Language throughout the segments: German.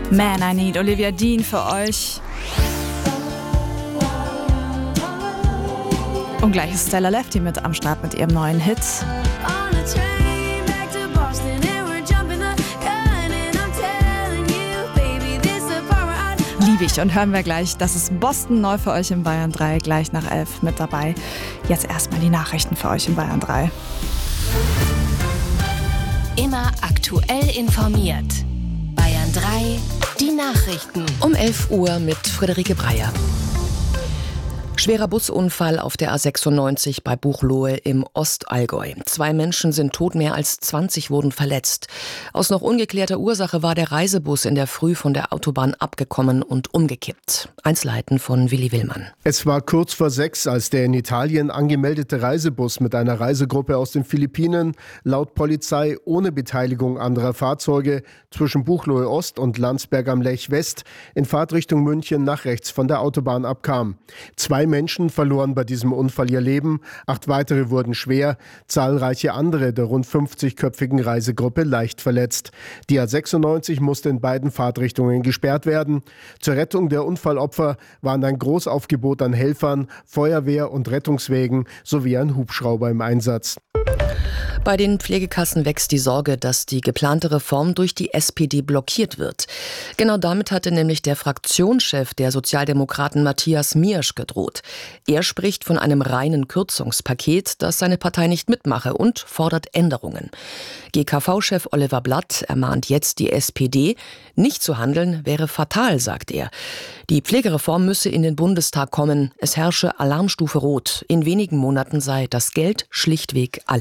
Man, I Need, Olivia Dean für euch. Und gleich ist Stella Lefty mit am Start mit ihrem neuen Hit. Liebe ich und hören wir gleich. Das ist Boston neu für euch in Bayern 3, gleich nach 11 mit dabei. Jetzt erstmal die Nachrichten für euch in Bayern 3. Immer aktuell informiert. Bayern 3, die Nachrichten. Um 11 Uhr mit Friederike Breyer. Schwerer Busunfall auf der A96 bei Buchloe im Ostallgäu. 2 Menschen sind tot, mehr als 20 wurden verletzt. Aus noch ungeklärter Ursache war der Reisebus in der Früh von der Autobahn abgekommen und umgekippt. Einzelheiten von Willi Willmann. Es war kurz vor 6, als der in Italien angemeldete Reisebus mit einer Reisegruppe aus den Philippinen laut Polizei ohne Beteiligung anderer Fahrzeuge zwischen Buchloe Ost und Landsberg am Lech West in Fahrtrichtung München nach rechts von der Autobahn abkam. 2 Menschen verloren bei diesem Unfall ihr Leben, 8 weitere wurden schwer, zahlreiche andere der rund 50-köpfigen Reisegruppe leicht verletzt. Die A96 musste in beiden Fahrtrichtungen gesperrt werden. Zur Rettung der Unfallopfer waren ein Großaufgebot an Helfern, Feuerwehr und Rettungswägen sowie ein Hubschrauber im Einsatz. Bei den Pflegekassen wächst die Sorge, dass die geplante Reform durch die SPD blockiert wird. Genau damit hatte nämlich der Fraktionschef der Sozialdemokraten Matthias Miersch gedroht. Er spricht von einem reinen Kürzungspaket, das seine Partei nicht mitmache und fordert Änderungen. GKV-Chef Oliver Blatt ermahnt jetzt die SPD, nicht zu handeln wäre fatal, sagt er. Die Pflegereform müsse in den Bundestag kommen. Es herrsche Alarmstufe Rot. In wenigen Monaten sei das Geld schlichtweg alle.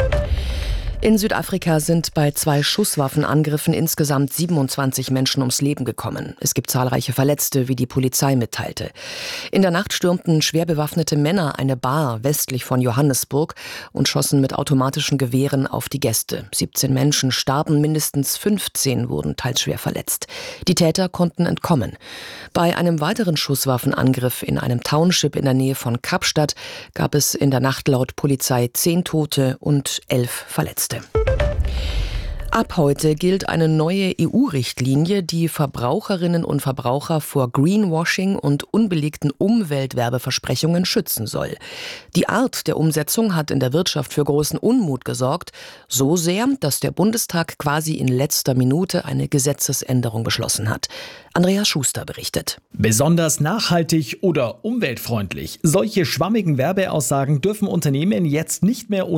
In Südafrika sind bei 2 Schusswaffenangriffen insgesamt 27 Menschen ums Leben gekommen. Es gibt zahlreiche Verletzte, wie die Polizei mitteilte. In der Nacht stürmten schwer bewaffnete Männer eine Bar westlich von Johannesburg und schossen mit automatischen Gewehren auf die Gäste. 17 Menschen starben, mindestens 15 wurden teils schwer verletzt. Die Täter konnten entkommen. Bei einem weiteren Schusswaffenangriff in einem Township in der Nähe von Kapstadt gab es in der Nacht laut Polizei 10 Tote und 11 Verletzte. Ab heute gilt eine neue EU-Richtlinie, die Verbraucherinnen und Verbraucher vor Greenwashing und unbelegten Umweltwerbeversprechungen schützen soll. Die Art der Umsetzung hat in der Wirtschaft für großen Unmut gesorgt, so sehr, dass der Bundestag quasi in letzter Minute eine Gesetzesänderung beschlossen hat. Andreas Schuster berichtet. Besonders nachhaltig oder umweltfreundlich. Solche schwammigen Werbeaussagen dürfen Unternehmen jetzt nicht mehr